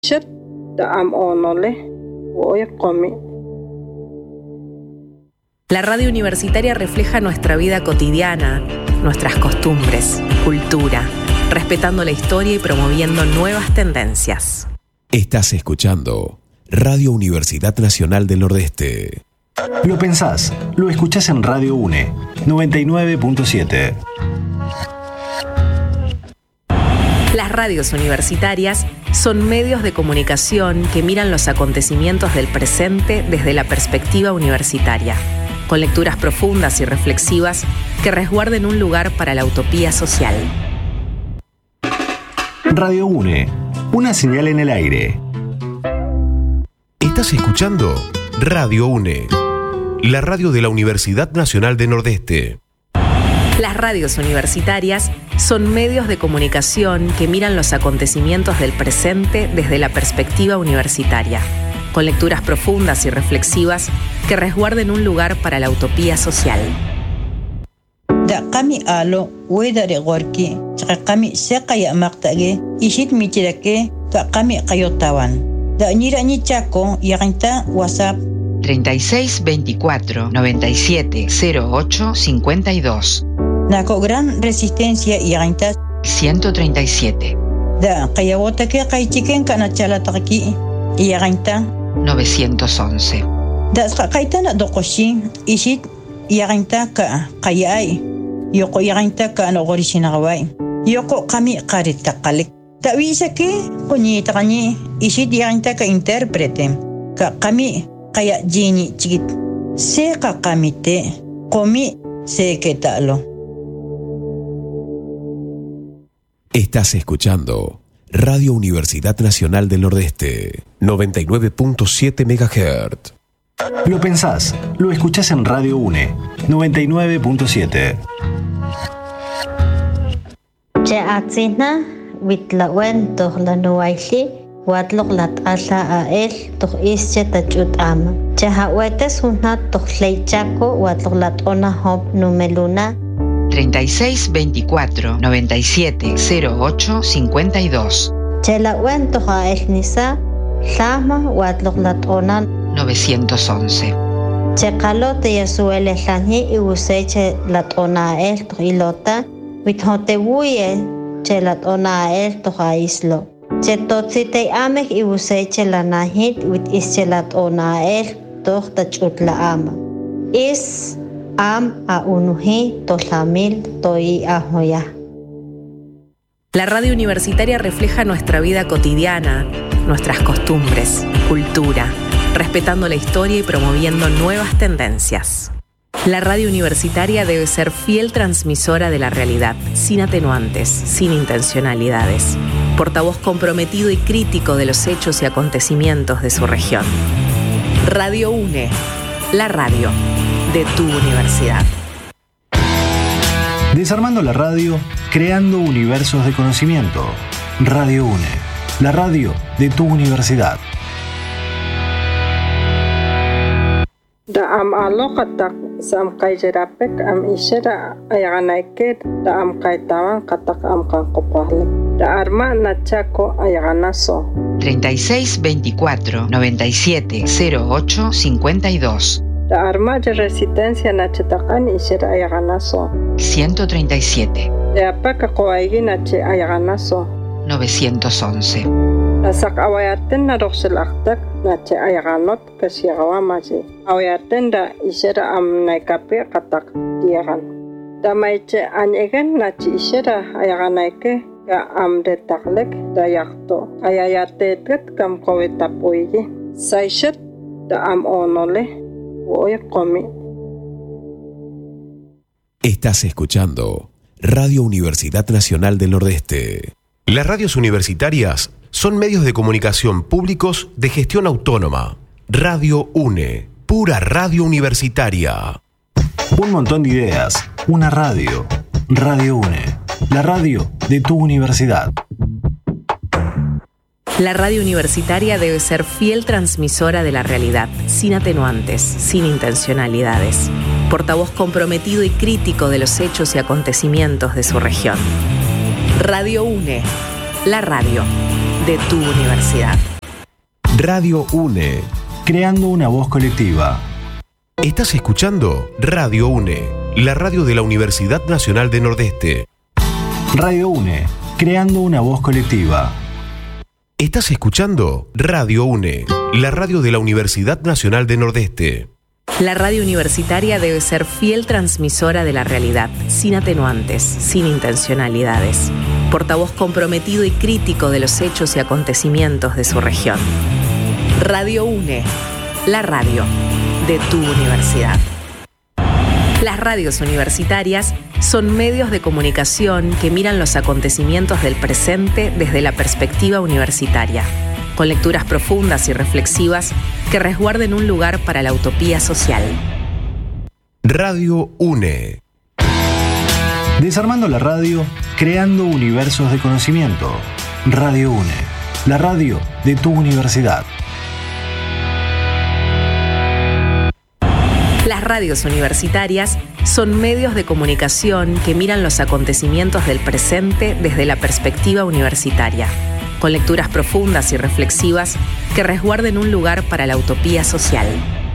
La radio universitaria refleja nuestra vida cotidiana, nuestras costumbres, cultura, respetando la historia y promoviendo nuevas tendencias. Estás escuchando Radio Universidad Nacional del Nordeste. Lo pensás, lo escuchás en Radio UNE, 99.7. Las radios universitarias son medios de comunicación que miran los acontecimientos del presente desde la perspectiva universitaria, con lecturas profundas y reflexivas que resguarden un lugar para la utopía social. Radio UNE, una señal en el aire. Estás escuchando Radio UNE, la radio de la Universidad Nacional del Nordeste. Las radios universitarias son medios de comunicación que miran los acontecimientos del presente desde la perspectiva universitaria, con lecturas profundas y reflexivas que resguarden un lugar para la utopía social. Qami alo wedare gorki qami seqaya maqtage ishit michirake qami qayotawan da nirani chaco yaqinta WhatsApp 36 24 97 08 52. Nako gran resistencia yaqinta 137. Da qayawotake qaychiken kana chalataki yaqinta 911. Da qaitana doqoshi ishit yaqinta qayay Yoko yaqinta kana gorishinaqaway. Yoko qami qaritaqalik. Tawisa que qoñitaqani ishit yaqinta ka intérprete. Ka qami qaya jini chiquit. Se qamite qomi se ketalo. Estás escuchando Radio Universidad Nacional del Nordeste, 99.7 MHz. Lo pensás, lo escuchás en Radio UNE, 99.7. Atzina witlawen toh lanuaili watlok lat'ala ael toh ische tachut ama. Hawetes una toh leichaco watlok lat'ona hop numeluna 36 24 97 08 52. Lawen toh ael nisa llama watlok lat'ona 911. Chekalote yasuele llani y useche lat'ona ael toh ilota Withotebuye chelat ona el toha islo. Chetotzite amek y useche la nahit wit ischelat ona el toh tachutla ama. Is am a unuhi tohlamil toi ahoya. La radio universitaria refleja nuestra vida cotidiana, nuestras costumbres, cultura, respetando la historia y promoviendo nuevas tendencias. La radio universitaria debe ser fiel transmisora de la realidad, sin atenuantes, sin intencionalidades. Portavoz comprometido y crítico de los hechos y acontecimientos de su región. Radio UNE, la radio de tu universidad. Desarmando la radio, creando universos de conocimiento. Radio UNE, la radio de tu universidad. Da am aloqatak sam qayjerapek am ishera ayaganaket da am qaytawan qatak am qanqopahlek da arma nachaco ayaganaso 36 24 97 08 52. da arma de resistencia nachatakan ishera ayaganaso 137. de apaka qoaigi nache ayaganaso 911. Nasak awayaten na roxelaktak nache ayaganot kasiagawamaji. Awayaten da ishera am naikape katak diagan. Da maiche anyegen nache ishera ayaganaike ka am detaklek da yakto. Ayayatetet kam kowetapoigi. Saishet da am onole woy komi. Estás escuchando Radio Universidad Nacional del Nordeste. Las radios universitarias son medios de comunicación públicos de gestión autónoma. Radio UNE, pura radio universitaria. Un montón de ideas, una radio. Radio UNE, la radio de tu universidad. La radio universitaria debe ser fiel transmisora de la realidad, sin atenuantes, sin intencionalidades. Portavoz comprometido y crítico de los hechos y acontecimientos de su región. Radio UNE, la radio de tu universidad. Radio UNE. Creando una voz colectiva. Estás escuchando Radio UNE, la radio de la Universidad Nacional del Nordeste. Radio UNE. Creando una voz colectiva. Estás escuchando Radio UNE, la radio de la Universidad Nacional del Nordeste. La radio universitaria debe ser fiel transmisora de la realidad, sin atenuantes, sin intencionalidades. Portavoz comprometido y crítico de los hechos y acontecimientos de su región. Radio UNE, la radio de tu universidad. Las radios universitarias son medios de comunicación que miran los acontecimientos del presente desde la perspectiva universitaria, con lecturas profundas y reflexivas que resguarden un lugar para la utopía social. Radio UNE. Desarmando la radio, creando universos de conocimiento. Radio UNE, la radio de tu universidad. Las radios universitarias son medios de comunicación que miran los acontecimientos del presente desde la perspectiva universitaria, con lecturas profundas y reflexivas que resguarden un lugar para la utopía social.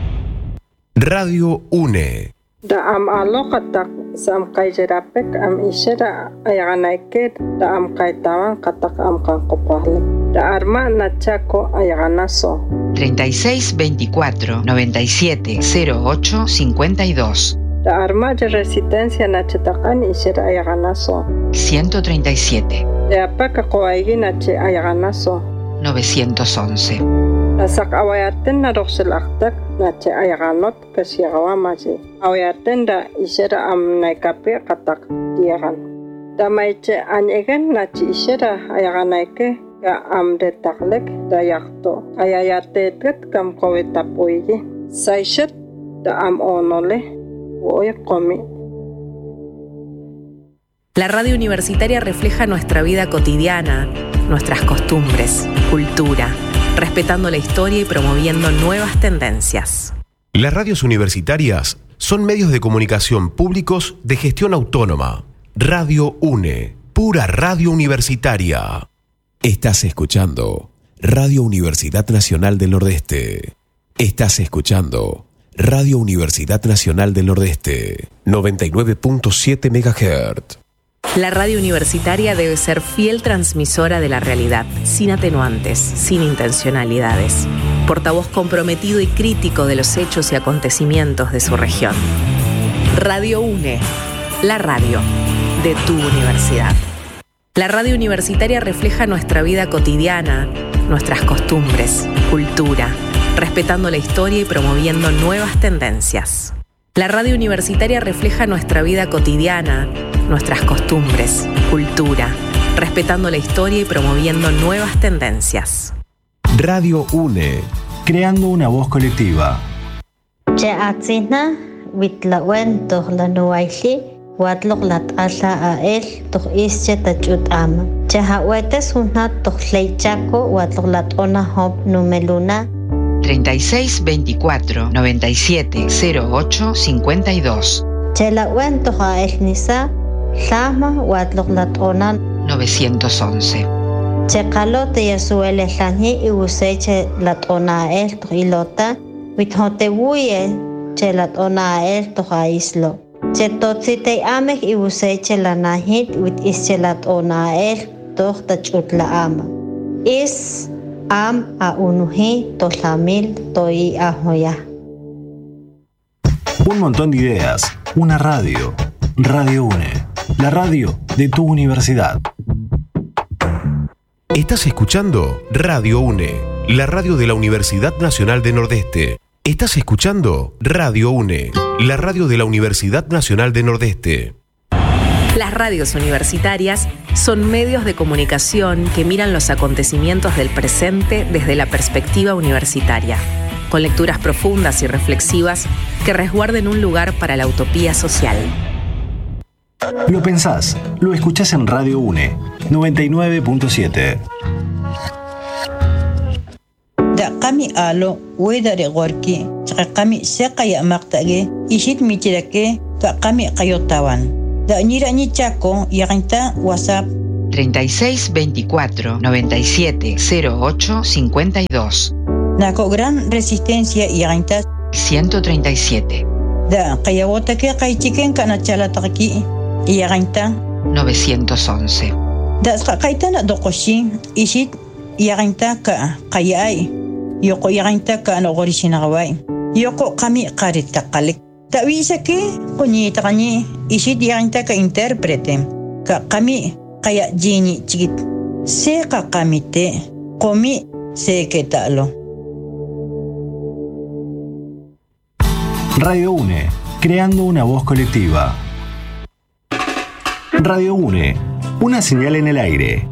Radio UNE. Da am aloqatak sam kaijerapek am ishera ayaganaike da am kaitawan katak am kankopahle. Da arma nachako ayaganaso. 36 24 97 08 52. Da arma de resistencia nachetakan ishera ayaganaso. 137. De apaka koaigi nache ayaganaso. 911. Nasak awayaten na roxelaktak nache ayaganot kasiagawamaji. Awayaten da ishera am naikape katak diagan. Da maiche anyegen nache ishera ayaganaike ka am detaklek da yakto. Ayayatetet kam kowetapoigi. Saishet da am onole woy komi. La radio universitaria refleja nuestra vida cotidiana, nuestras costumbres, cultura, respetando la historia y promoviendo nuevas tendencias. Las radios universitarias son medios de comunicación públicos de gestión autónoma. Radio UNE, pura radio universitaria. Estás escuchando Radio Universidad Nacional del Nordeste. Estás escuchando Radio Universidad Nacional del Nordeste, 99.7 MHz. La radio universitaria debe ser fiel transmisora de la realidad, sin atenuantes, sin intencionalidades. Portavoz comprometido y crítico de los hechos y acontecimientos de su región. Radio UNE, la radio de tu universidad. La radio universitaria refleja nuestra vida cotidiana, nuestras costumbres, cultura, respetando la historia y promoviendo nuevas tendencias. La radio universitaria refleja nuestra vida cotidiana, nuestras costumbres, cultura, respetando la historia y promoviendo nuevas tendencias. Radio UNE. Creando una voz colectiva. Cheatzina, Witlawen, Tohlanuaili, Watlok Latala a él, Toch Ische Tachutama. Chehawetes una Tochleichaco, Watlok Latona Hop Numeluna. 36 24 97 08 52. Chelawen Toja El Nisa, Lama, Watlok Latona 911. Checalo te yasuele Lani y Useche Latona El Toilota, Withotebuye, Chelatona El Toja Islo. Chetotzite Amek y Useche Lanahit, Wit Ischelatona El Toch Tachutla Ama. Is Am a unuhi toslamil toi ahoya. Un montón de ideas, una radio. Radio UNE, la radio de tu universidad. Estás escuchando Radio UNE, la radio de la Universidad Nacional del Nordeste. Estás escuchando Radio UNE, la radio de la Universidad Nacional del Nordeste. Las radios universitarias son medios de comunicación que miran los acontecimientos del presente desde la perspectiva universitaria, con lecturas profundas y reflexivas que resguarden un lugar para la utopía social. Lo pensás, lo escuchás en Radio UNE, 99.7. Da kami alo, wedare gorki, kami sekaya maktage, ishit michirake, da kami kayotawan. Da nira ni chaco, yaginta WhatsApp 36 24 97 08 52. Naco gran resistencia y gainta 137. da qayawota que qaychiken kanachala taki y gainta 911. da qaitana doqoshin ishit y gainta ka qayai yoko gainta ka no gorishinawai yoko kami qarita qalik tawisa que qoñita qañi ishit y gainta ka interprete ka kami qaya jini chikit se ka kamite qomi se ketalo. Radio UNE, creando una voz colectiva. Radio UNE, una señal en el aire.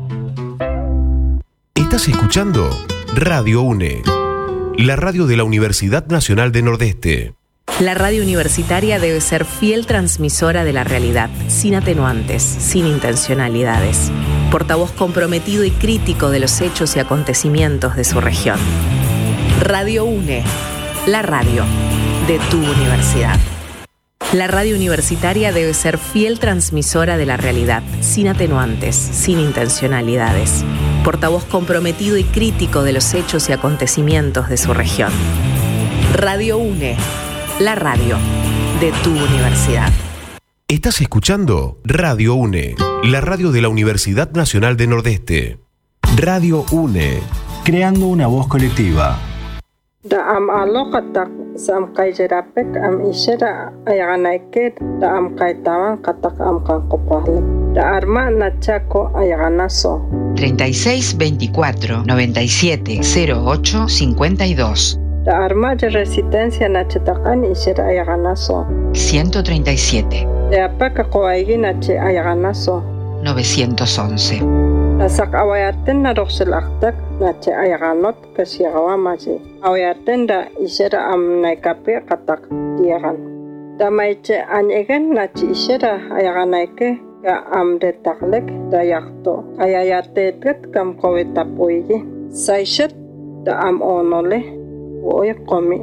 Estás escuchando Radio UNE, la radio de la Universidad Nacional de Nordeste. La radio universitaria debe ser fiel transmisora de la realidad, sin atenuantes, sin intencionalidades. Portavoz comprometido y crítico de los hechos y acontecimientos de su región. Radio UNE, la radio de tu universidad. La radio universitaria debe ser fiel transmisora de la realidad, sin atenuantes, sin intencionalidades. Portavoz comprometido y crítico de los hechos y acontecimientos de su región. Radio UNE, la radio de tu universidad. Estás escuchando Radio UNE, la radio de la Universidad Nacional de Nordeste. Radio UNE, creando una voz colectiva. Da am aloqatak sam qayjerapek am ishera ayaganaike da am qaytawan qatak am kanqopahle da arma nachako ayaganaso 36 24 97 08 52. da arma de resistencia nachatakan ishera ayaganaso 137. da apaka qoaigi nache ayaganaso 911. da sak awayaten na roxelaktak nache ayaganot kasiagawamasi awayaten da ishera am naikape qatak diagan da maiche anegen nache ishera ayaganaike ka am de taklek da yakto ayayatetet kam kowetapoigi saishet da am onole voy qomi.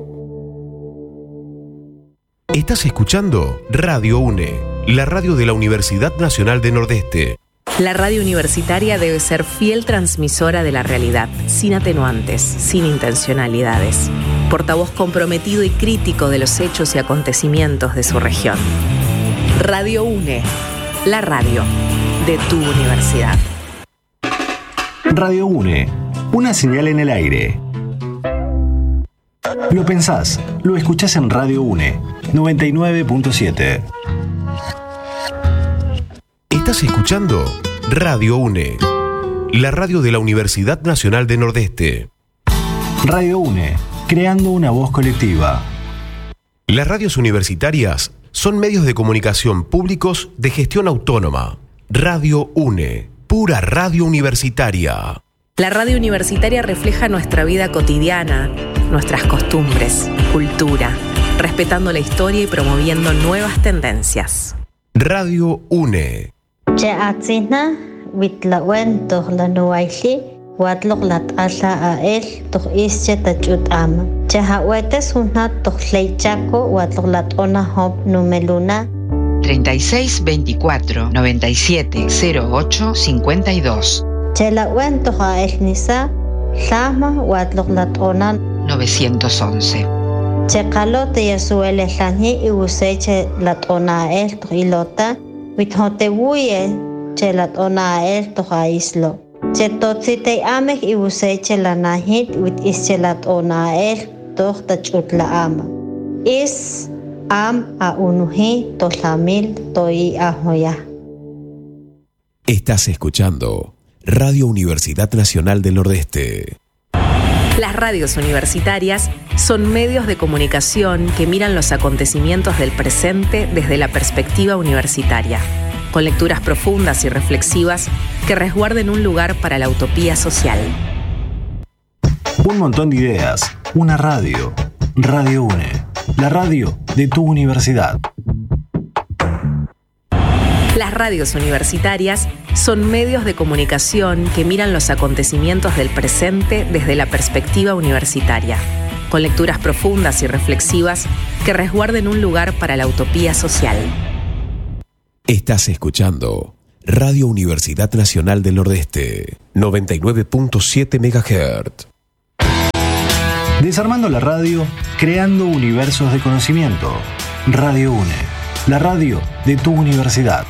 Estás escuchando Radio UNE, la radio de la Universidad Nacional de Nordeste. La radio universitaria debe ser fiel transmisora de la realidad, sin atenuantes, sin intencionalidades. Portavoz comprometido y crítico de los hechos y acontecimientos de su región. Radio UNE, la radio de tu universidad. Radio UNE, una señal en el aire. Lo pensás, lo escuchás en Radio UNE, 99.7. Estás escuchando Radio UNE, la radio de la Universidad Nacional de Nordeste. Radio UNE, creando una voz colectiva. Las radios universitarias son medios de comunicación públicos de gestión autónoma. Radio UNE, pura radio universitaria. La radio universitaria refleja nuestra vida cotidiana, nuestras costumbres, cultura, respetando la historia y promoviendo nuevas tendencias. Radio UNE. Chatsina witlawen toh la nuaili watlok lat asa ael toh ische tachut ama. Chahawetes una toh leichaco watlok lat ona hop numeluna 36 24 97 08 52. Chelawen toh ael nisa sama watlok lat ona 911. Chekalo te yasuele lani y useche lat ona ael toh ilota Withote wuye chelat ona el toha islo. Chetotzite ameh y useche la nahit wit ischelat ona el toh tachutla ama. Is am a unuhi tohlamil toi ahoya. Estás escuchando Radio Universidad Nacional del Nordeste. Las radios universitarias son medios de comunicación que miran los acontecimientos del presente desde la perspectiva universitaria, con lecturas profundas y reflexivas que resguarden un lugar para la utopía social. Un montón de ideas, una radio. Radio UNE, la radio de tu universidad. Las radios universitarias son medios de comunicación que miran los acontecimientos del presente desde la perspectiva universitaria, con lecturas profundas y reflexivas que resguarden un lugar para la utopía social. Estás escuchando Radio Universidad Nacional del Nordeste, 99.7 MHz. Desarmando la radio, creando universos de conocimiento. Radio UNE, la radio de tu universidad.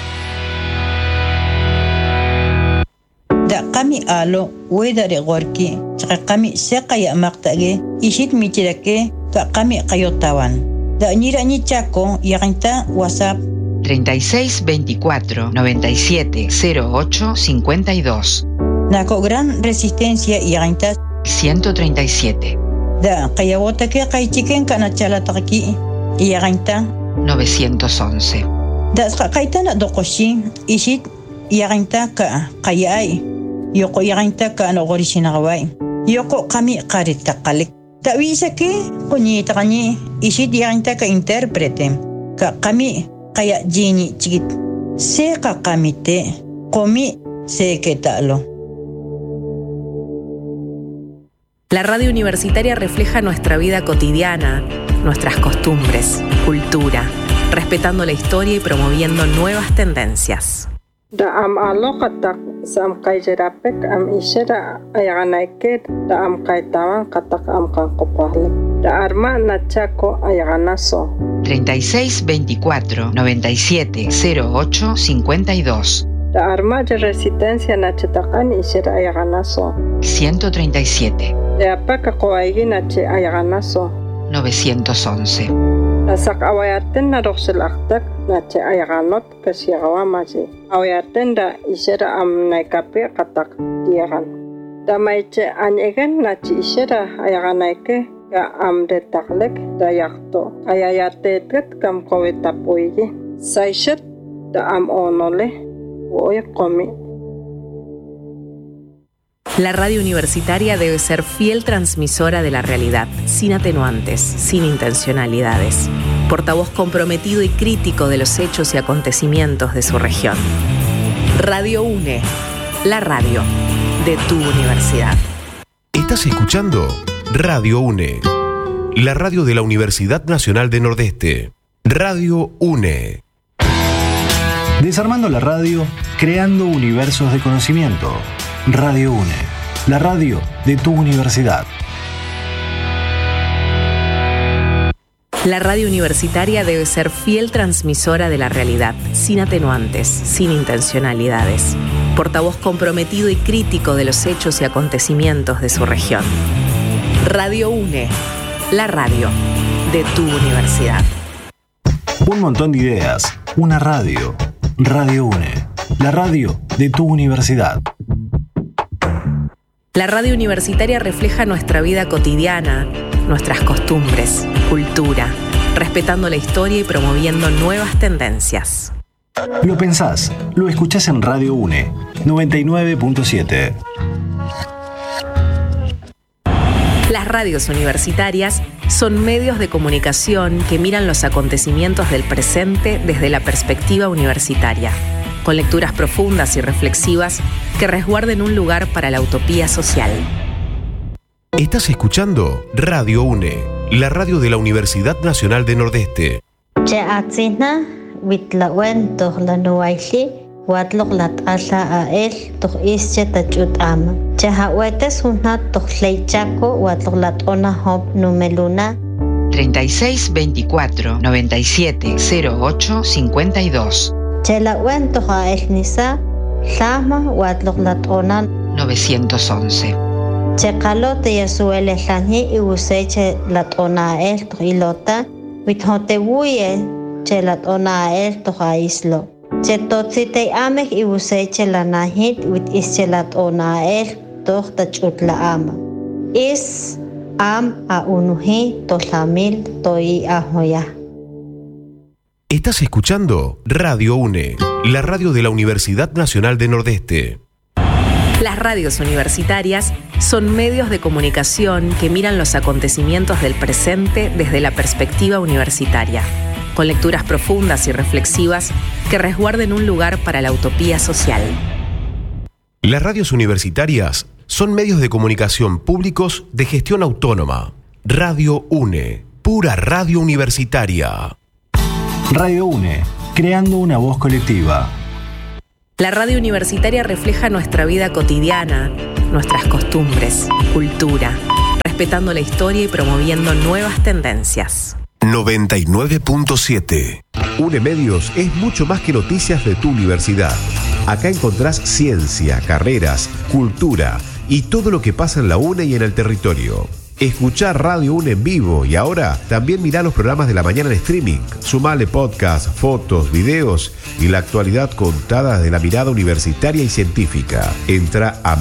Da kami alo wedare gorki kami sekaya maktage ishit michirake ka kami kayotawan da nirani chaco yaginta WhatsApp 36 24 97 08 52 Nako gran resistencia yaginta 137 da kayawota ke kaichiken kana chalataki yaginta 911 da kaitana dokoshi ishit yaginta ka kayai Yoko yaginta ka anogorishinagaway. Yoko kami karitakalik. Tawisa ke kunyita kanyi isit yaginta ka interprete. Ka kami kaya jini chigit. Se ka kami te komi se ke talo. La radio universitaria refleja nuestra vida cotidiana, nuestras costumbres, cultura, respetando la historia y promoviendo nuevas tendencias. Da am alokatak sam kaijerapek am isera ayaganaike da am kaitawan katak am kankopale da arma nachako ayaganaso 36 24 97 08 52 da arma de resistencia nachetakan isera ayaganaso 137 da apaka koaigi nache ayaganaso 911 da sak awayaten na roxelaktak nache ayaganot kasiagawamasi awayaten da isera am naikape katak diagan da maiche anyegen nache isera ayaganaike ka am detaklek da yakto ayayatetet kam kowetapoigi saishet da am onole oye komi. La radio universitaria debe ser fiel transmisora de la realidad, sin atenuantes, sin intencionalidades. Portavoz comprometido y crítico de los hechos y acontecimientos de su región. Radio UNE, la radio de tu universidad. Estás escuchando Radio UNE, la radio de la Universidad Nacional del Nordeste. Radio UNE. Desarmando la radio, creando universos de conocimiento. Radio UNE, la radio de tu universidad. La radio universitaria debe ser fiel transmisora de la realidad, sin atenuantes, sin intencionalidades. Portavoz comprometido y crítico de los hechos y acontecimientos de su región. Radio UNE, la radio de tu universidad. Un montón de ideas, una radio. Radio UNE, la radio de tu universidad. La radio universitaria refleja nuestra vida cotidiana, nuestras costumbres, cultura, respetando la historia y promoviendo nuevas tendencias. Lo pensás, lo escuchás en Radio UNE, 99.7. Las radios universitarias son medios de comunicación que miran los acontecimientos del presente desde la perspectiva universitaria, con lecturas profundas y reflexivas que resguarden un lugar para la utopía social. Estás escuchando Radio UNE, la radio de la Universidad Nacional del Nordeste. Numeluna 36 24 97 08 52 911 Chekalo te yasuele lani y useche latona el ilota withote wuye che latona el to islo che totsite amek y useche lanahit wit ische latona el to tachutla ama is am a unuhi to lamil toi ahoya. Estás escuchando Radio UNE, la radio de la Universidad Nacional del Nordeste. Las radios universitarias son medios de comunicación que miran los acontecimientos del presente desde la perspectiva universitaria, con lecturas profundas y reflexivas que resguarden un lugar para la utopía social. Las radios universitarias son medios de comunicación públicos de gestión autónoma. Radio UNE, pura radio universitaria. Radio UNE, creando una voz colectiva. La radio universitaria refleja nuestra vida cotidiana, nuestras costumbres, cultura, respetando la historia y promoviendo nuevas tendencias. 99.7. UNE Medios es mucho más que noticias de tu universidad. Acá encontrás ciencia, carreras, cultura y todo lo que pasa en la UNE y en el territorio. Escuchá Radio UNE en vivo y ahora también mirá los programas de la mañana en streaming. Sumale podcast, fotos, videos y la actualidad contada de la mirada universitaria y científica. Entra a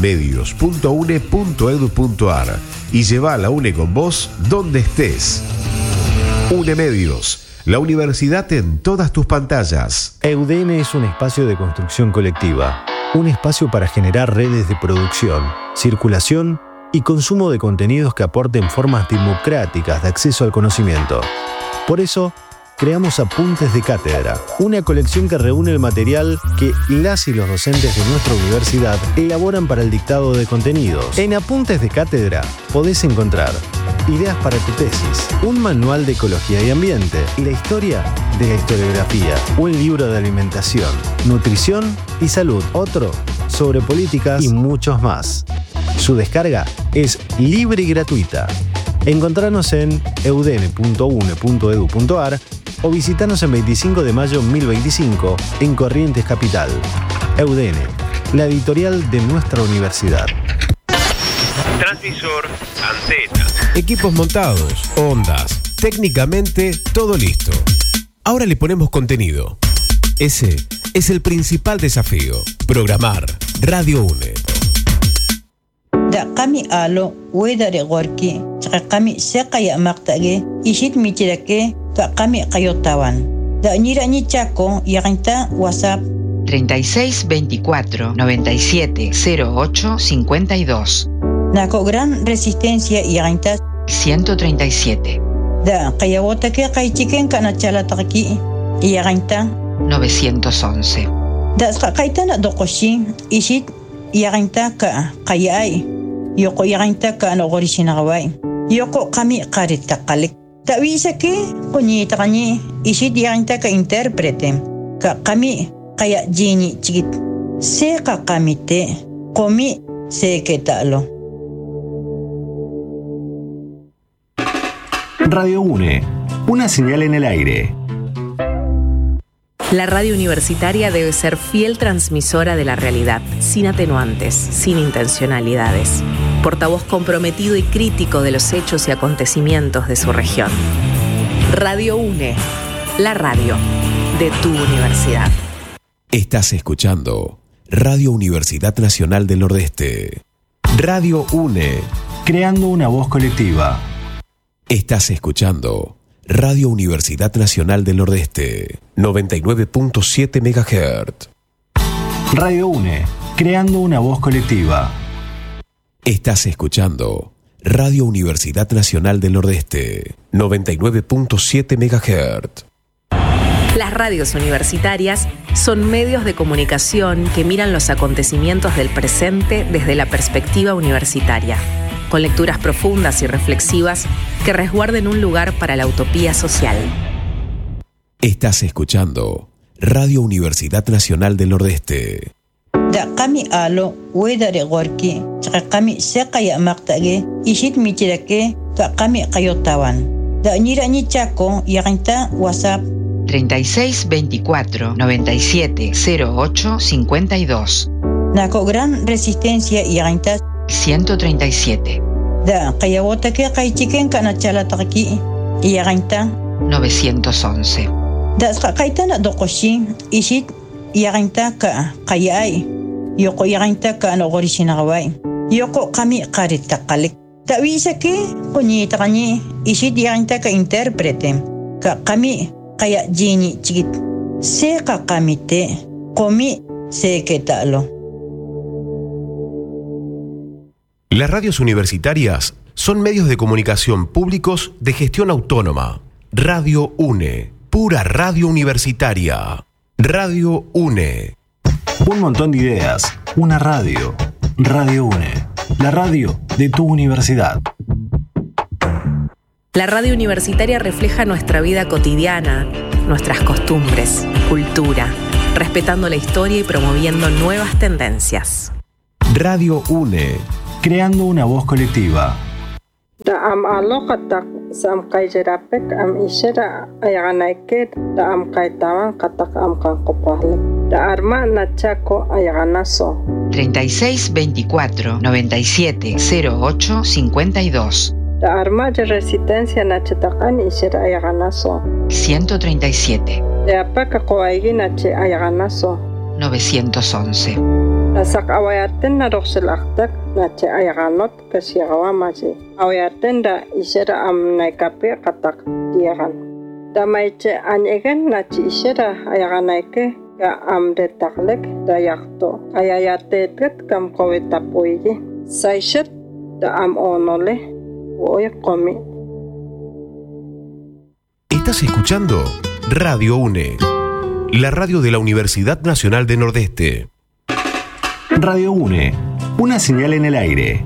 medios.une.edu.ar y lleva a la UNE con vos donde estés. UNE Medios, la universidad en todas tus pantallas. EUDN es un espacio de construcción colectiva, un espacio para generar redes de producción, circulación y consumo de contenidos que aporten formas democráticas de acceso al conocimiento. Por eso, creamos Apuntes de Cátedra, una colección que reúne el material que las y los docentes de nuestra universidad elaboran para el dictado de contenidos. En Apuntes de Cátedra podés encontrar ideas para tu tesis, un manual de ecología y ambiente, la historia de la historiografía, un libro de alimentación, nutrición y salud, otro sobre políticas y muchos más. Su descarga es libre y gratuita. Encontranos en eudn.une.edu.ar o visitanos en 25 de mayo 1025 en Corrientes Capital. EUDN, la editorial de nuestra universidad. Transmisor, antena, equipos montados, ondas, técnicamente todo listo. Ahora le ponemos contenido. Ese es el principal desafío. Programar Radio UNE. Da kami alo wedare gorki kami sekaya maktage ishit michirake ka kami kayotawan da nira ni chaco yaginta WhatsApp 36 24 97 08 52 Nako gran resistencia yaginta 137 da kayawota ke kaichiken kana chalataki yaginta 911 da kaitana dokoshi ishit yaginta ka kayai Yoko yaginta ka anogorishinagawai. Yoko kami qarita qalik. Tawisa ke kunyita kani ishit yaginta ka interprete. Ka kami kaya jini chigit. Se ka kami te komi se ke talo. Radio UNE, una señal en el aire. La radio universitaria debe ser fiel transmisora de la realidad, sin atenuantes, sin intencionalidades. Portavoz comprometido y crítico de los hechos y acontecimientos de su región. Radio UNE, la radio de tu universidad. Estás escuchando Radio Universidad Nacional del Nordeste. Radio UNE. Creando una voz colectiva. Estás escuchando Radio Universidad Nacional del Nordeste, 99.7 MHz. Radio UNE, creando una voz colectiva. Estás escuchando Radio Universidad Nacional del Nordeste, 99.7 MHz. Las radios universitarias son medios de comunicación que miran los acontecimientos del presente desde la perspectiva universitaria, con lecturas profundas y reflexivas que resguarden un lugar para la utopía social. Estás escuchando Radio Universidad Nacional del Nordeste. Da kami alo wedare gorki kami sekaya maktage ishit michirake ka kami kayotawan. Da nira ni chaco yaginta WhatsApp 36 24 97 08 52 Nako gran resistencia yaginta 137 Da kayawota ke kaichiken kana chalataki yaginta 911 Da kaitana dokoshi ishit yaginta ka kayai Yoko yaginta ka anogorishinagawai Yoko kami qarita qalik Tawisa ke kunyita kani ishit yaginta ka interprete Ka kami kaya jini chigit Se ka kami te komi se ke talo. Las radios universitarias son medios de comunicación públicos de gestión autónoma. Radio UNE, pura radio universitaria. Radio UNE. Un montón de ideas, una radio. Radio UNE, la radio de tu universidad. La radio universitaria refleja nuestra vida cotidiana, nuestras costumbres, cultura, respetando la historia y promoviendo nuevas tendencias. Radio UNE. Creando una voz colectiva. Da Da am aloqatak sam qayjerapek am ishera ayaganaike da am qaytawan qatak am kanqopahle. Da arma nachako ayaganaso. 36 24 97 08 52. Da arma de resistencia nachatakan ishera ayaganaso. 137. De apaka qoaigi nache ayaganaso. 911. Nasak awayaten na roxelaktak nache ayaganot kasiagawamaji. Awayaten da ishera am naikape katak diagan. Da maiche anyegen nache ishera ayaganaike ka am detaklek da yakto. Ayayatetet kam kowetapoigi. Saishet da am onole woy komi. Estás escuchando Radio UNE, la radio de la Universidad Nacional del Nordeste. Radio UNE, una señal en el aire.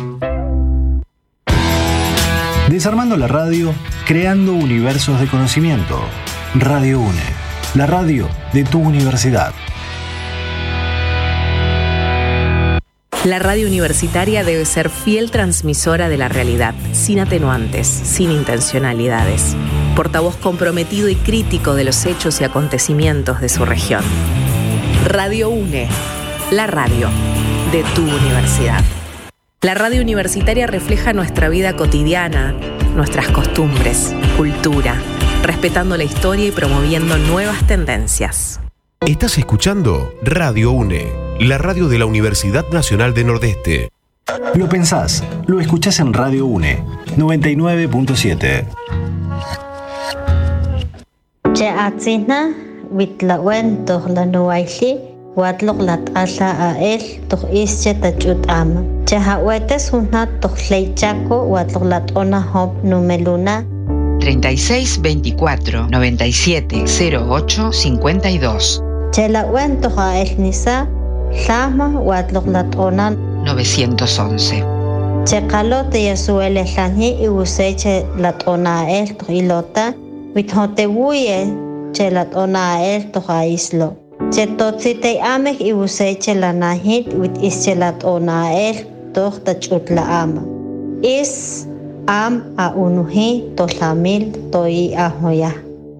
Desarmando la radio, creando universos de conocimiento. Radio UNE, la radio de tu universidad. La radio universitaria debe ser fiel transmisora de la realidad, sin atenuantes, sin intencionalidades. Portavoz comprometido y crítico de los hechos y acontecimientos de su región. Radio UNE, la radio de tu universidad. La radio universitaria refleja nuestra vida cotidiana, nuestras costumbres, cultura, respetando la historia y promoviendo nuevas tendencias. Estás escuchando Radio UNE, la radio de la Universidad Nacional del Nordeste. Lo pensás, lo escuchás en Radio UNE, 99.7. Chaatsina witlawen tohlanuaili watlok lat'ala ael toj ische tachut'ama. Chahawetes hunat tojleichaco watlok lat'ona hop numeluna. 36 24 97 08 52. Chelawen tojael nisa llama watlok lat'ona 911. Chekalo te yasuele llani y useche lat'ona el tojilota. Withotebuye chelat onael tohaislo. Chetotzite amek y useche la nahit wit ischelat onael toh tachutla ama. Is am a unuhi tohlamil toi ahoya.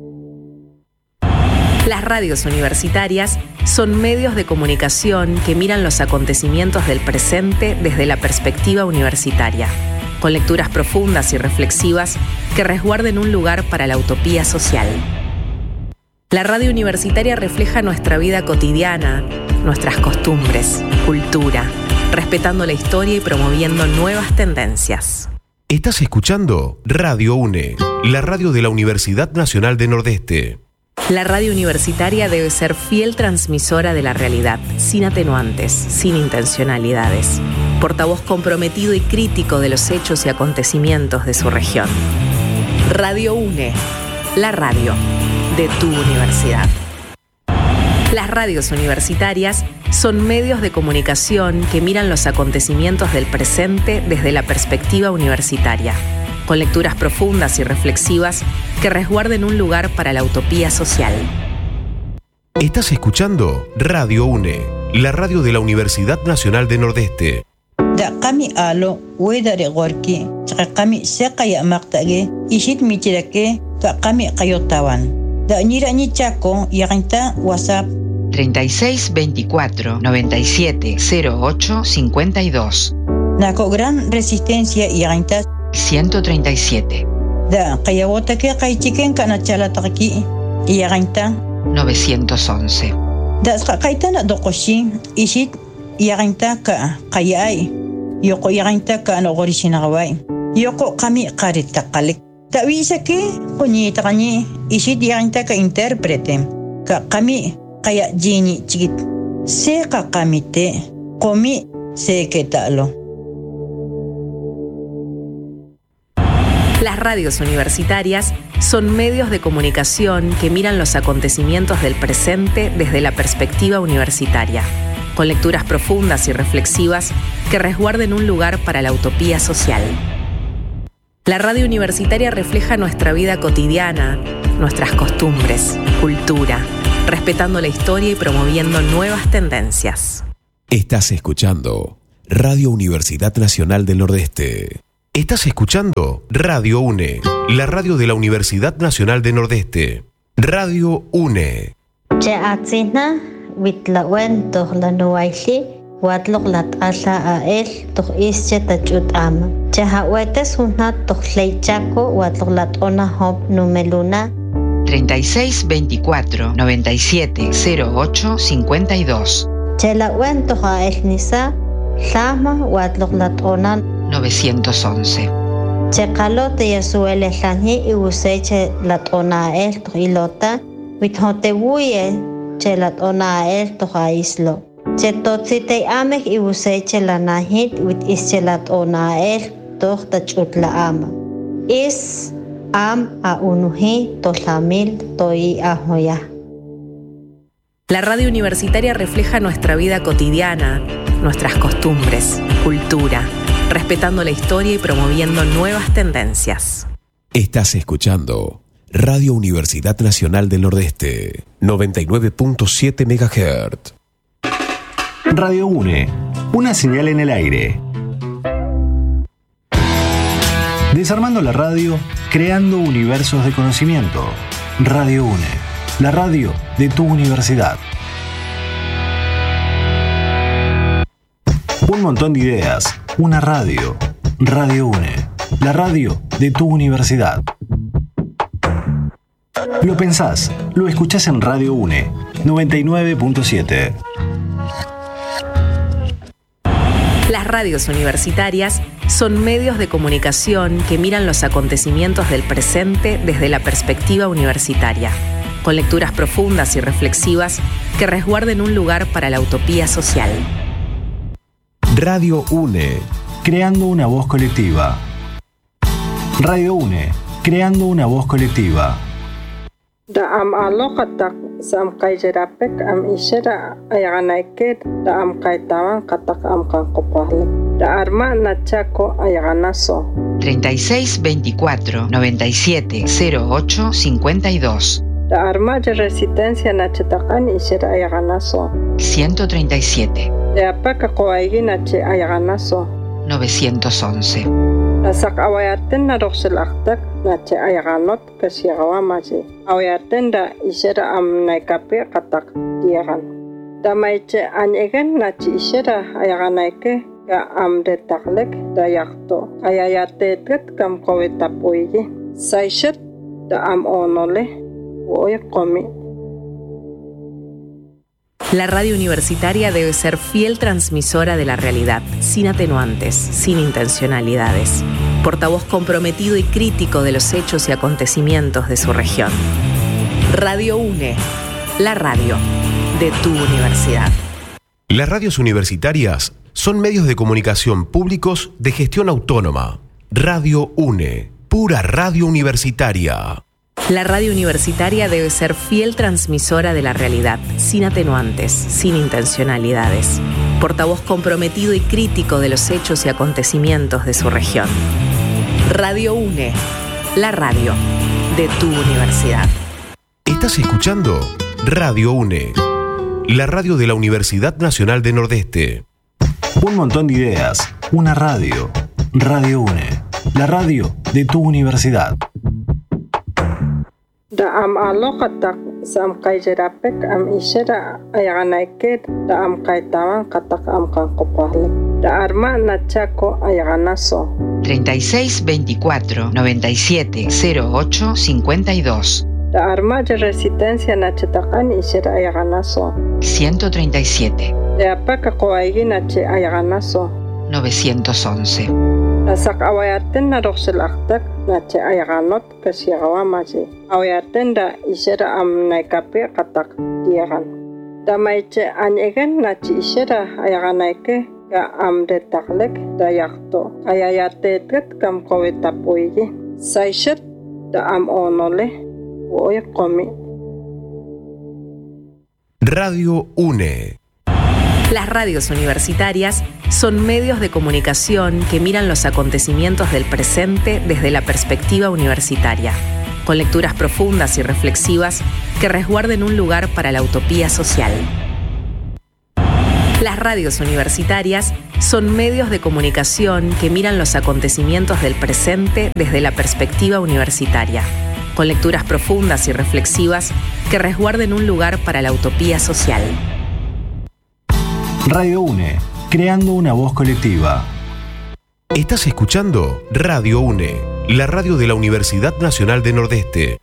Las radios universitarias son medios de comunicación que miran los acontecimientos del presente desde la perspectiva universitaria, con lecturas profundas y reflexivas que resguarden un lugar para la utopía social. La radio universitaria refleja nuestra vida cotidiana, nuestras costumbres, cultura, respetando la historia y promoviendo nuevas tendencias. Estás escuchando Radio UNE, la radio de la Universidad Nacional del Nordeste. La radio universitaria debe ser fiel transmisora de la realidad, sin atenuantes, sin intencionalidades. Portavoz comprometido y crítico de los hechos y acontecimientos de su región. Radio UNE, la radio de tu universidad. Las radios universitarias son medios de comunicación que miran los acontecimientos del presente desde la perspectiva universitaria, con lecturas profundas y reflexivas que resguarden un lugar para la utopía social. Estás escuchando Radio UNE, la radio de la Universidad Nacional del Nordeste. Da kami alo wedare gorki kami sekaya maktage ishit michirake ta kami kayotawan da nira ni chako yaginta WhatsApp 36 24 97 08 52. Nako gran resistencia yaginta 137. Da kayawotake kaichiken kana chalataki yaginta 911. Da kaitana dokoshin ishit yaginta ka kayai Yoko yaginta ka ano gorishinagaway. Yoko kami karitakalik. Tawisa ke kunyita kanyi isit yaginta ka interprete. Ka kami kaya jini chigit. Se ka kami te komi se ke talo. Las radios universitarias son medios de comunicación que miran los acontecimientos del presente desde la perspectiva universitaria, con lecturas profundas y reflexivas que resguarden un lugar para la utopía social. La radio universitaria refleja nuestra vida cotidiana, nuestras costumbres, cultura, respetando la historia y promoviendo nuevas tendencias. Estás escuchando Radio Universidad Nacional del Nordeste. Estás escuchando Radio UNE, la radio de la Universidad Nacional del Nordeste. Radio UNE. Cheatzina, Witlawen, Tohlanuaili, Watlok Latasa Ael, Toch Ische Tachutama. Chehawetes una Tochleichaco, Watlok Latona Hop Numeluna. 36 24 97 08 52. Chelawen Toja El Nisa, Sama, Watlok Latona 911. Checalote Yasuele Lani y Useche Latona El Trilota, Withotebuye, Chelatona El Toja Islo. Chetotzite Amek y Useche Lanahit, Wit Ischelatona El Toch Tachutla Ama. Is Am a Unuhi Toslamil Toi Ahoya. La radio universitaria refleja nuestra vida cotidiana, nuestras costumbres, cultura, respetando la historia y promoviendo nuevas tendencias. Estás escuchando Radio Universidad Nacional del Nordeste, 99.7 MHz. Radio UNE, una señal en el aire. Desarmando la radio, creando universos de conocimiento. Radio UNE, la radio de tu universidad. Un montón de ideas, una radio. Radio UNE, la radio de tu universidad. Lo pensás, lo escuchás en Radio UNE, 99.7. Las radios universitarias son medios de comunicación que miran los acontecimientos del presente desde la perspectiva universitaria, con lecturas profundas y reflexivas que resguarden un lugar para la utopía social. Radio UNE, creando una voz colectiva. Radio UNE, creando una voz colectiva. Da am aloqatak sam qayjerapek am ishera ayaganayket da am qaytawan qatak am kanqoqahlek da arma nachaco ayaganaso 36 24 97 08 52. da arma de resistencia nachatakan ishera ayaganaso 137. de apaka qoaygi nache ayaganaso 911. Nasak awayaten na roxelaktak nache ayaganot kasiagawamaji. Awayaten da isera am naikape katak diagan. Da maiche anyegen nache isera ayaganaike ga am detaklek da yakto. Ayayatetet kam kowetapuigi. Saishet da am onole woy komi. La radio universitaria debe ser fiel transmisora de la realidad, sin atenuantes, sin intencionalidades. Portavoz comprometido y crítico de los hechos y acontecimientos de su región. Radio UNE, la radio de tu universidad. Las radios universitarias son medios de comunicación públicos de gestión autónoma. Radio UNE, pura radio universitaria. La radio universitaria debe ser fiel transmisora de la realidad, sin atenuantes, sin intencionalidades. Portavoz comprometido y crítico de los hechos y acontecimientos de su región. Radio UNE, la radio de tu universidad. Estás escuchando Radio UNE, la radio de la Universidad Nacional del Nordeste. Un montón de ideas, una radio. Radio UNE, la radio de tu universidad. Da am aloqatak sam qayjerapek am ishera ayaganayket da am qaytawan qatak am kanqoqahlek da arma nachaco ayaganaso 36 24 97 08 52. da arma de resistencia nachatakan ishera ayaganaso 137. de apaka qoaygi nache ayaganaso 911. Nasak awayaten na roxelaktak nache ayaganot kasiagawamaji. Awayaten da ishera am naikape katak diagan. Da maiche anyegen nache ishera ayaganayke ga am detaklek da yakto. Ayayatetet kam kowetapuigi. Saishet da am onole woy komi. Radio UNE. Las radios universitarias son medios de comunicación que miran los acontecimientos del presente desde la perspectiva universitaria, con lecturas profundas y reflexivas que resguarden un lugar para la utopía social. Las radios universitarias son medios de comunicación que miran los acontecimientos del presente desde la perspectiva universitaria, con lecturas profundas y reflexivas que resguarden un lugar para la utopía social. Radio UNE, creando una voz colectiva. Estás escuchando Radio UNE, la radio de la Universidad Nacional del Nordeste.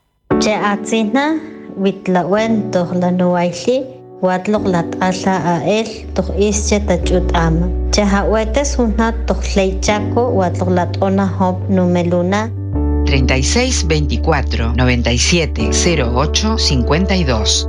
Numeluna 36 24 97 08 52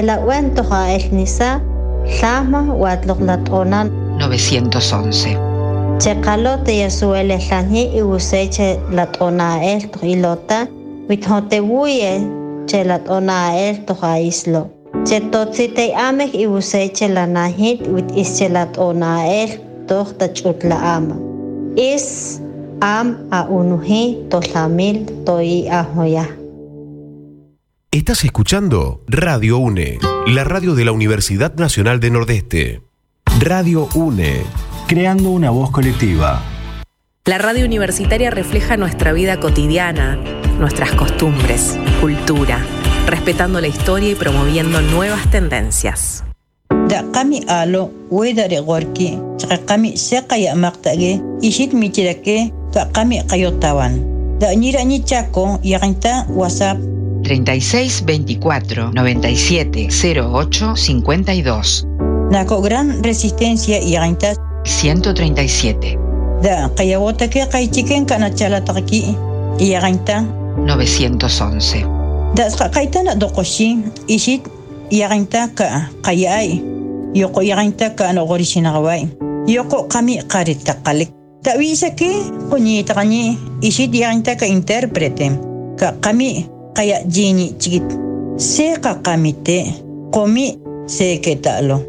911. Checalote yasuele lani y useche latona el ilota withotebuye che latona el tohaislo chetotsite amek y useche lanahit wit ischelatona el tohtachutla ama is am a unuhi toslamil toi ahoya. Estás escuchando Radio UNE, la radio de la Universidad Nacional del Nordeste. Radio UNE, creando una voz colectiva. La radio universitaria refleja nuestra vida cotidiana, nuestras costumbres, cultura, respetando la historia y promoviendo nuevas tendencias. Da kami alo wedare gorki kami sekaya maktage ishit michirake ka kami kayotawan da nira ni chako yaginta WhatsApp 36 24 97 08 52 Nako gran resistencia yaginta 137 da kayawota ke kaichiken kana chalataki yaginta 911 da kaitana dokoshi ishit yaginta ka kayai Yoko yaginta ka anogorishinagawai. Yoko kami qaritaqalik. Tawisa ke kunyita kani ishit yaginta ka interprete. Ka kami kaya jini chikit. Se ka kamite komi se ketalo.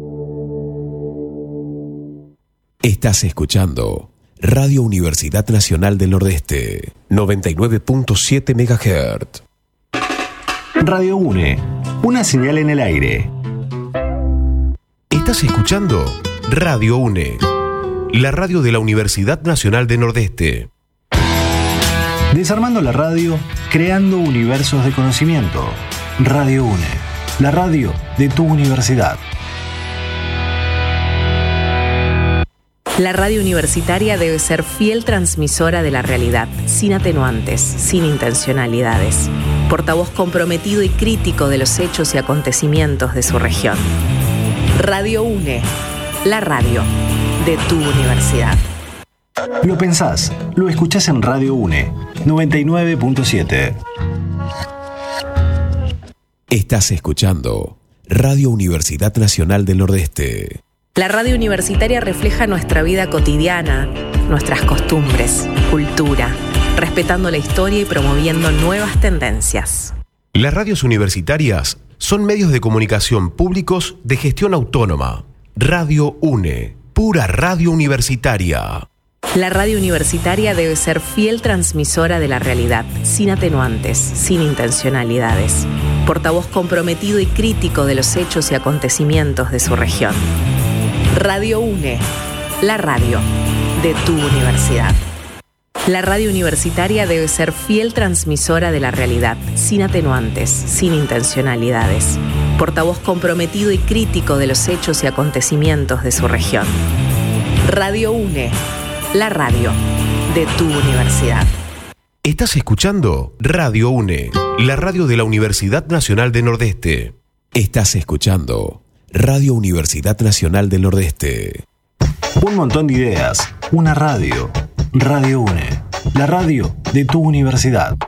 Estás escuchando Radio Universidad Nacional del Nordeste, 99.7 MHz. Radio UNE, una señal en el aire. Estás escuchando Radio UNE, la radio de la Universidad Nacional del Nordeste. Desarmando la radio, creando universos de conocimiento. Radio UNE, la radio de tu universidad. La radio universitaria debe ser fiel transmisora de la realidad, sin atenuantes, sin intencionalidades. Portavoz comprometido y crítico de los hechos y acontecimientos de su región. Radio UNE, la radio de tu universidad. Lo pensás, lo escuchás en Radio UNE, 99.7. Estás escuchando Radio Universidad Nacional del Nordeste. La radio universitaria refleja nuestra vida cotidiana, nuestras costumbres, cultura, respetando la historia y promoviendo nuevas tendencias. Las radios universitarias son medios de comunicación públicos de gestión autónoma. Radio UNE, pura radio universitaria. La radio universitaria debe ser fiel transmisora de la realidad, sin atenuantes, sin intencionalidades. Portavoz comprometido y crítico de los hechos y acontecimientos de su región. Radio UNE, la radio de tu universidad. La radio universitaria debe ser fiel transmisora de la realidad, sin atenuantes, sin intencionalidades. Portavoz comprometido y crítico de los hechos y acontecimientos de su región. Radio UNE, la radio de tu universidad. Estás escuchando Radio UNE, la radio de la Universidad Nacional del Nordeste. Estás escuchando Radio Universidad Nacional del Nordeste. Un montón de ideas, una radio. Radio UNE, la radio de tu universidad.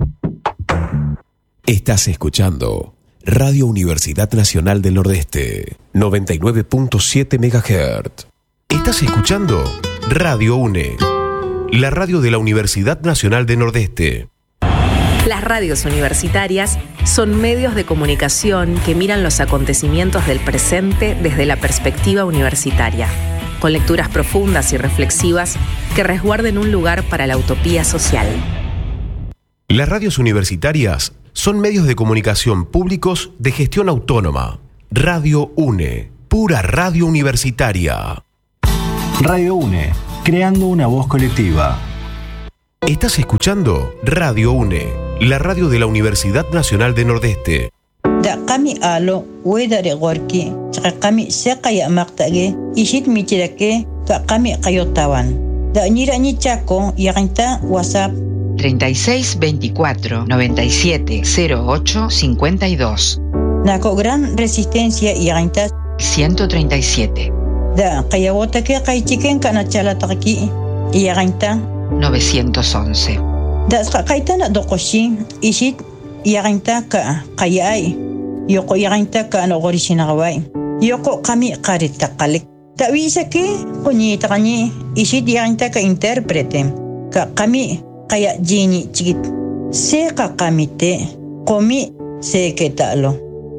Estás escuchando Radio Universidad Nacional del Nordeste, 99.7 MHz. Estás escuchando Radio UNE, la radio de la Universidad Nacional del Nordeste. Las radios universitarias son medios de comunicación que miran los acontecimientos del presente desde la perspectiva universitaria, con lecturas profundas y reflexivas que resguarden un lugar para la utopía social. Las radios universitarias son medios de comunicación públicos de gestión autónoma. Radio UNE, pura radio universitaria. Radio UNE, creando una voz colectiva. Estás escuchando Radio UNE, la radio de la Universidad Nacional de Nordeste. Da kami alo wedare gorki kami sekaya maktage ishit mitirake da kami kayotawan da nira ni chaco yaginta WhatsApp 36 24 97 08 52 nako gran resistencia yaginta 137 da kayawotake kaichiken kana chalataki yaginta 911 da kaitana dokoshin ishit yaginta ka kayai yoko yaginta ka no gorishinagawai yoko kami qarita qalik tawisa ke kunyita kani ishit yaginta ka interprete ka kami kaya jini chigit se ka kamite komi se que talo.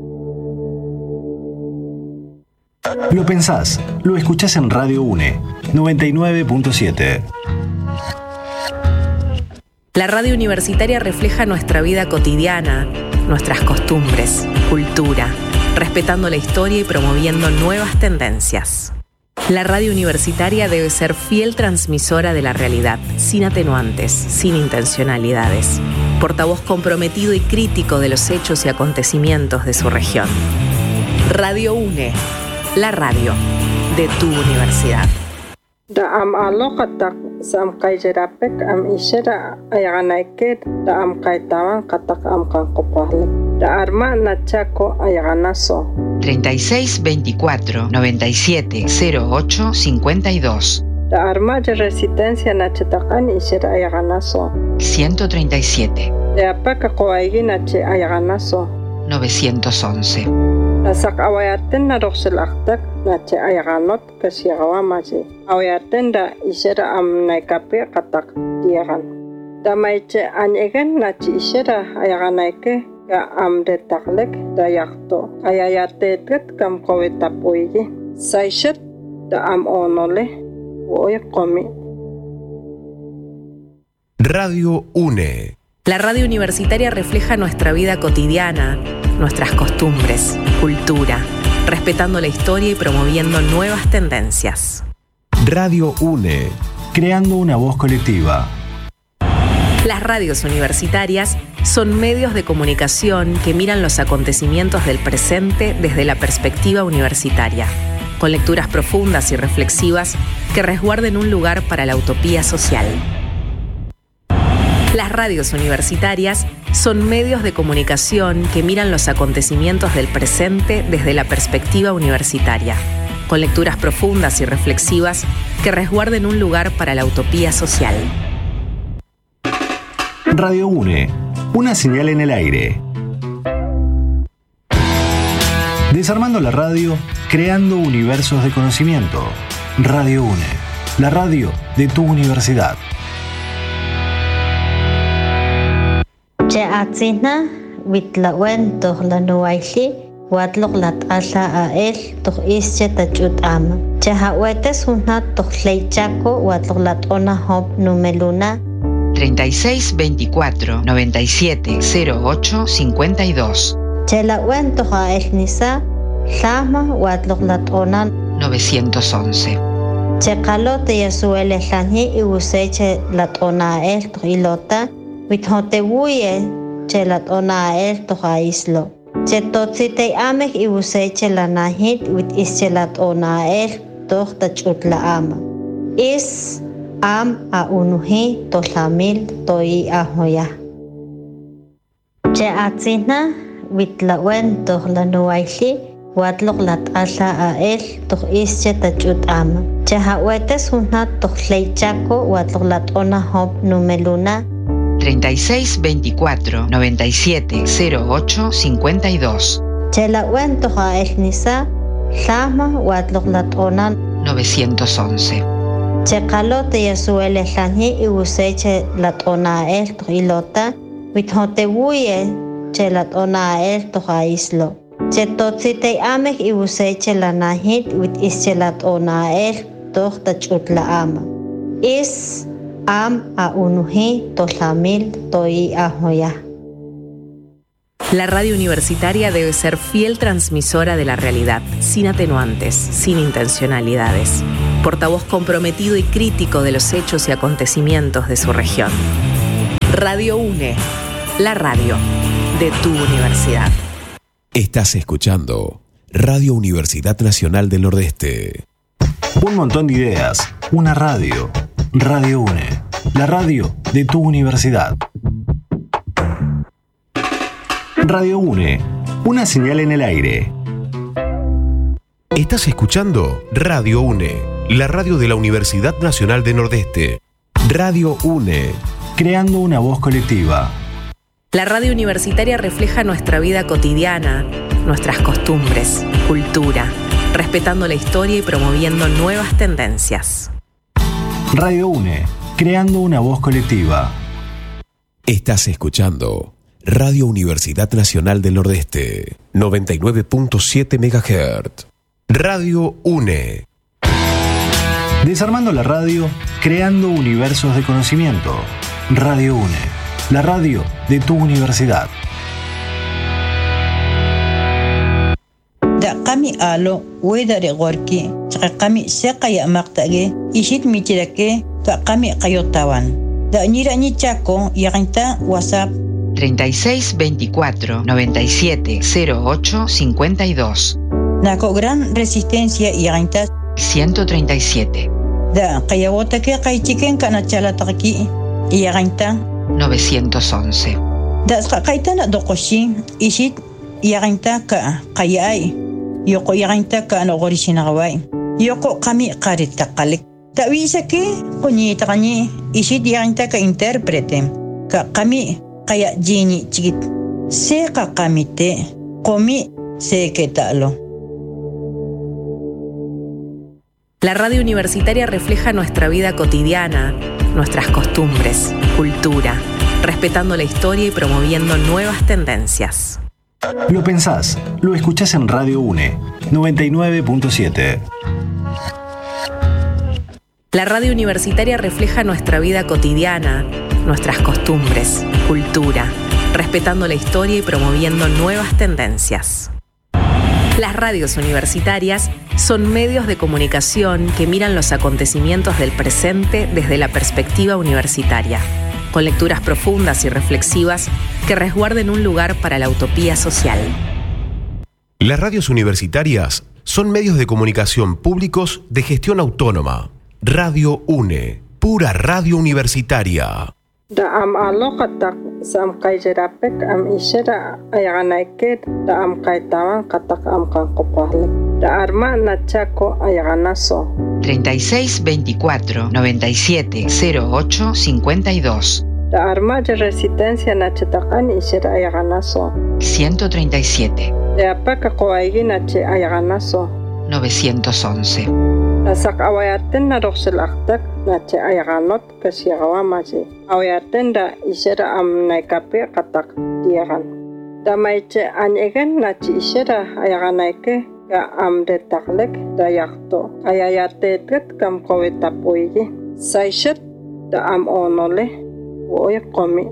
Lo pensás, lo escuchás en Radio UNE 99.7. La radio universitaria refleja nuestra vida cotidiana, nuestras costumbres, cultura, respetando la historia y promoviendo nuevas tendencias. La radio universitaria debe ser fiel transmisora de la realidad, sin atenuantes, sin intencionalidades, portavoz comprometido y crítico de los hechos y acontecimientos de su región. Radio UNE, la radio de tu universidad. Da am aloqatak sam kayjerapek am ishera ayaganaike da am kaitawan katak am kanqopahlik da arma nachaco ayaganaso 36 24 97 08 52 da arma de resistencia nachatakan ishera ayaganaso 137 da apaka qoaigi nache ayaganaso 911 Nasak awayaten na roxelaktak nache ayaganot kasiagawamasi. Awayaten da isera am naikape katak diagan. Da maiche anyegen nache isera ayaganaike ka am detaklek da yakto. Ayayatetet kam kowetapuigi. Saishet da am onole woy komi. Radio UNE. La radio universitaria refleja nuestra vida cotidiana, nuestras costumbres, cultura, respetando la historia y promoviendo nuevas tendencias. Radio UNE, creando una voz colectiva. Las radios universitarias son medios de comunicación que miran los acontecimientos del presente desde la perspectiva universitaria, con lecturas profundas y reflexivas que resguarden un lugar para la utopía social. Las radios universitarias son medios de comunicación que miran los acontecimientos del presente desde la perspectiva universitaria, con lecturas profundas y reflexivas que resguarden un lugar para la utopía social. Radio UNE, una señal en el aire. Desarmando la radio, creando universos de conocimiento. Radio UNE, la radio de tu universidad. Atzina witlawen toh lanuaili watlok lat asa ael toh ische tachut ama. Hawetes una toh leichaco watlok lat ona hop numeluna 36 24 97 08 52 Lawen toh ael nisa Lama watlok lat ona 911 Kalo te yasuele lani y useche lat ona el toh ilota Withote wuye chelat ona el toha islo. Chetotzite amek y useche la nahit wit ischelat ona el toh tachutla ama. Is am a unuhi tohlamil toi ahoya. Che atzina wit lawen toh lanuaili watlok lat asa a el toh ische tachut ama. Che hawetes una toh leichaco watlok lat ona hop numeluna 36 24 97 08 52 Lawen toha el nisa Lama watlok lat ona 911 Kalo te yasuele lani y useche lat ona el toh ilota Withote wuye lat ona el toha islo. Chetotzite amek y useche la nahit wit ische lat ona el toh tachutla ama. Is am a unuhi tohlamil toi ahoya. La radio universitaria debe ser fiel transmisora de la realidad, sin atenuantes, sin intencionalidades, portavoz comprometido y crítico de los hechos y acontecimientos de su región. Radio UNE, la radio de tu universidad. Estás escuchando Radio Universidad Nacional del Nordeste. Un montón de ideas, una radio. Radio UNE, la radio de tu universidad. Radio UNE, una señal en el aire. Estás escuchando Radio UNE, la radio de la Universidad Nacional del Nordeste. Radio UNE, creando una voz colectiva. La radio universitaria refleja nuestra vida cotidiana, nuestras costumbres, cultura, respetando la historia y promoviendo nuevas tendencias. Radio UNE, creando una voz colectiva. Estás escuchando Radio Universidad Nacional del Nordeste, 99.7 MHz. Radio UNE. Desarmando la radio, creando universos de conocimiento. Radio UNE, la radio de tu universidad. Da kami alo wedare gorki kami sekaya maktage ishit michirake ka kami kayotawan da nira ni chako yaginta WhatsApp 36 24 97 08 52 nako gran resistencia yaginta 137 da kayawota ke kaichiken kana chalataki yaginta 911 da kaitana dokoshin ishit yaginta ka kayai Yoko yaginta ka ano gorishinagaway. Yoko kami karitakalik. Tawisa ke kunyita kani isit yaginta ka interprete. Ka kami kaya jini chikit. Se ka kami te komi se ke talo. La radio universitaria refleja nuestra vida cotidiana, nuestras costumbres, cultura, respetando la historia y promoviendo nuevas tendencias. Lo pensás, lo escuchás en Radio UNE, 99.7. La radio universitaria refleja nuestra vida cotidiana, nuestras costumbres, cultura, respetando la historia y promoviendo nuevas tendencias. Las radios universitarias son medios de comunicación que miran los acontecimientos del presente desde la perspectiva universitaria, con lecturas profundas y reflexivas que resguarden un lugar para la utopía social. Las radios universitarias son medios de comunicación públicos de gestión autónoma. Radio UNE, pura radio universitaria. Da am alokatak sam kaijerapek am ishera ayaganaike da am kaitawan katak am kankopahle. Da arma nachako ayaganaso. 36 24 97 08 52 Da arma de resistencia nachetakan ishera ayaganaso. 137 Da apaka koaigi nache ayaganaso. 911 Da sak awayaten na roxelaktak nache ayaganot kasiagawamaji. Awayaten da ishera am naikape katak diagan. Da maiche anyegen nache ishera ayaganaike ka am detaklek da yakto. Ayayatetet kam kowetapuigi. Saishet da am onole woy komi.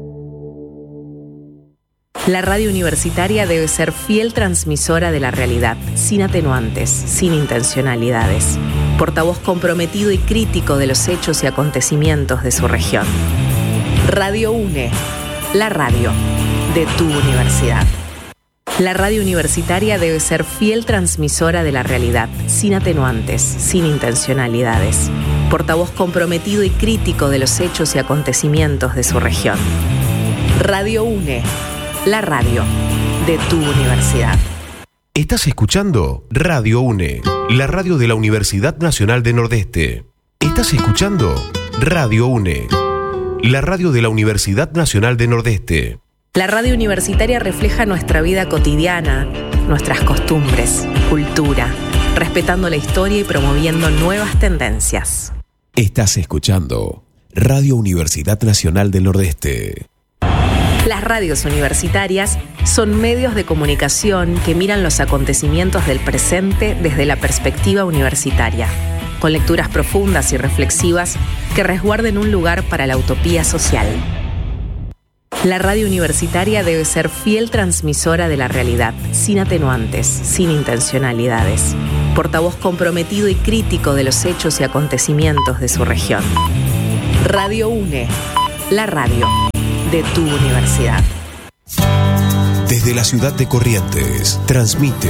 La radio universitaria debe ser fiel transmisora de la realidad, sin atenuantes, sin intencionalidades. Portavoz comprometido y crítico de los hechos y acontecimientos de su región. Radio UNE, la radio de tu universidad. La radio universitaria debe ser fiel transmisora de la realidad, sin atenuantes, sin intencionalidades. Portavoz comprometido y crítico de los hechos y acontecimientos de su región. Radio UNE, la radio de tu universidad. Estás escuchando Radio UNE, la radio de la Universidad Nacional del Nordeste. Estás escuchando Radio UNE, la radio de la Universidad Nacional del Nordeste. La radio universitaria refleja nuestra vida cotidiana, nuestras costumbres, cultura, respetando la historia y promoviendo nuevas tendencias. Estás escuchando Radio Universidad Nacional del Nordeste. Las radios universitarias son medios de comunicación que miran los acontecimientos del presente desde la perspectiva universitaria, con lecturas profundas y reflexivas que resguarden un lugar para la utopía social. La radio universitaria debe ser fiel transmisora de la realidad, sin atenuantes, sin intencionalidades. portavoz comprometido y crítico de los hechos y acontecimientos de su región. Radio UNE, la radio de tu universidad. Desde la ciudad de Corrientes, transmite.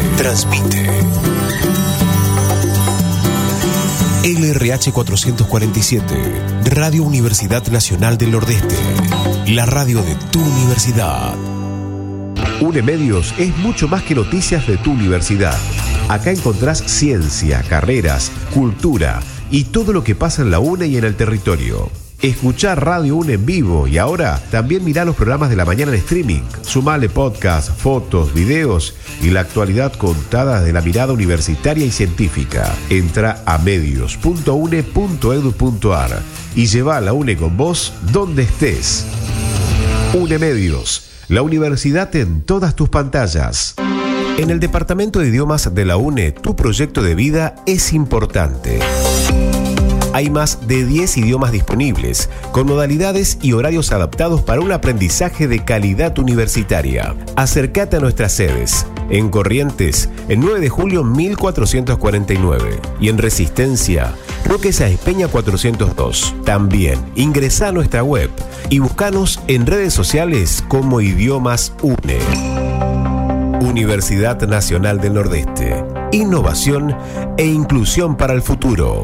LRH 447, Radio Universidad Nacional del Nordeste, la radio de tu universidad. UNE Medios es mucho más que noticias de tu universidad. Acá encontrás ciencia, carreras, cultura y todo lo que pasa en la UNE y en el territorio. Escuchá Radio UNE en vivo y ahora también mirá los programas de la mañana en streaming. Sumale podcast, fotos, videos y la actualidad contada desde la mirada universitaria y científica. Entra a medios.une.edu.ar y lleva a la UNE con vos donde estés. UNE Medios, la universidad en todas tus pantallas. En el Departamento de Idiomas de la UNE, tu proyecto de vida es importante. Hay más de 10 idiomas disponibles, con modalidades y horarios adaptados para un aprendizaje de calidad universitaria. Acércate a nuestras sedes. En Corrientes, el 9 de julio 1449. Y en Resistencia, Roque Sáenz Peña 402. También ingresá a nuestra web y buscanos en redes sociales como Idiomas UNE. Universidad Nacional del Nordeste. Innovación e inclusión para el futuro.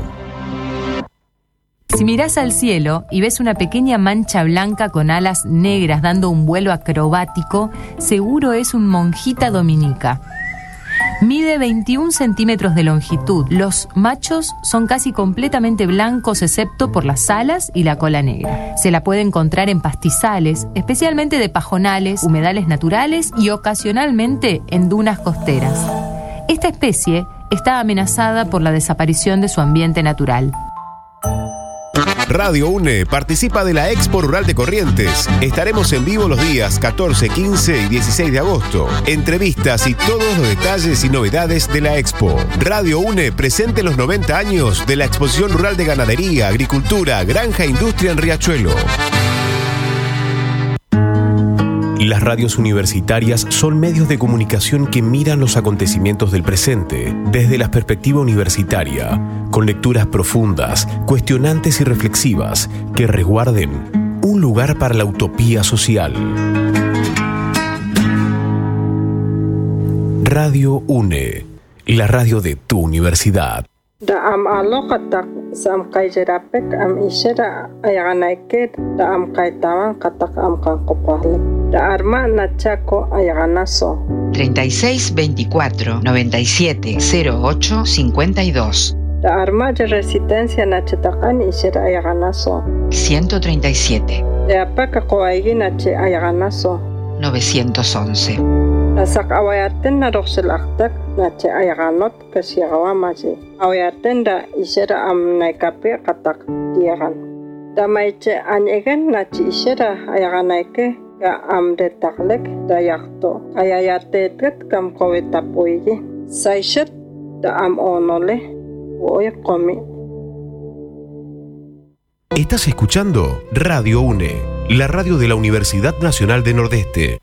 Si mirás al cielo y ves una pequeña mancha blanca con alas negras dando un vuelo acrobático, seguro es un monjita dominica. Mide 21 centímetros de longitud. Los machos son casi completamente blancos excepto por las alas y la cola negra. Se la puede encontrar en pastizales, especialmente de pajonales, humedales naturales y ocasionalmente en dunas costeras. Esta especie está amenazada por la desaparición de su ambiente natural. Radio UNE participa de la Expo Rural de Corrientes. Estaremos en vivo los días 14, 15 y 16 de agosto. Entrevistas y todos los detalles y novedades de la Expo. Radio UNE presente los 90 años de la Exposición Rural de Ganadería, Agricultura, Granja e Industria en Riachuelo. Las radios universitarias son medios de comunicación que miran los acontecimientos del presente desde la perspectiva universitaria, con lecturas profundas, cuestionantes y reflexivas que resguarden un lugar para la utopía social. Radio UNE, la radio de tu universidad. Da am aloqatak sam kayjerapek am ishera ayaganaike da am kaitawan katak am kanqopahle da arma nachaco ayaganaso 36 24 97 08 52 da arma de resistencia nachatakan ishera ayaganaso 137 de apaka qoaigi nache ayaganaso 911 Nasak awayaten na roxelaktak nache ayaganot kasiagawamaji. Awayaten da isera am naikape katak diagan. Da maiche anyegen nachi isera ayaganaike ka am detaklek da yakto. Ayayatetet kam kowetapoigi. Saishet da am onole woy komi. Estás escuchando Radio UNE, la radio de la Universidad Nacional del Nordeste.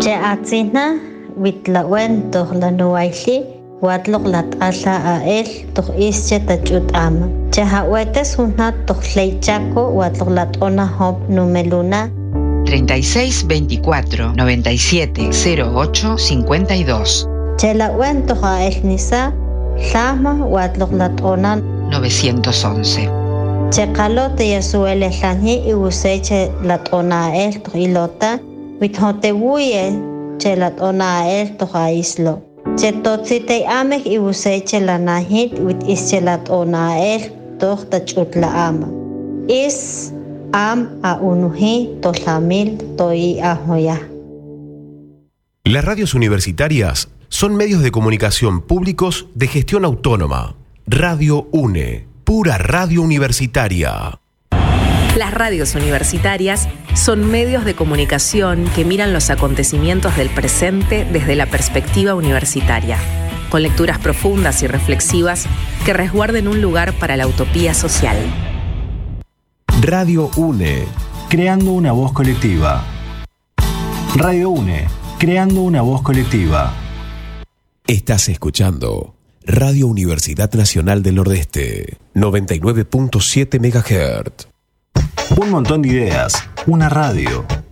Witlawen toh lanuaili watlok latala ael toh ische tachut ama chahawetes hunna toh leichaco watlok latona hop numeluna 36 24 97 08 52 chelawen toh ael nisa llama watlok latona 911 chekalo te yasuele llani y useche latona ael toh ilota withotebuye chelat ona el toha islo. Chetotzite amek y useche la nahit with ischelat ona el toh tachutla ama. Is am a unuhi tohlamil toi ahoya. Las radios universitarias son medios de comunicación públicos de gestión autónoma. Radio UNE, pura radio universitaria. Las radios universitarias son medios de comunicación que miran los acontecimientos del presente desde la perspectiva universitaria, con lecturas profundas y reflexivas que resguarden un lugar para la utopía social. Radio UNE, creando una voz colectiva. Radio UNE, creando una voz colectiva. Estás escuchando Radio Universidad Nacional del Nordeste, 99.7 MHz. Un montón de ideas, una radio,